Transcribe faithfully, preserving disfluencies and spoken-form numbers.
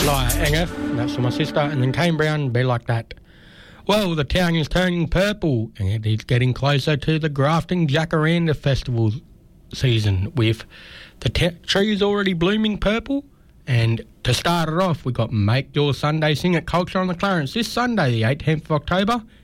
Like Anger, that's for my sister, and then Kane Brown, Be Like That. Well, the town is turning purple, and it is getting closer to the Grafting Jacaranda Festival season, with the te- trees already blooming purple. And to start it off, we got Make Your Sunday Sing at Culture on the Clarence this Sunday, the eighteenth of October,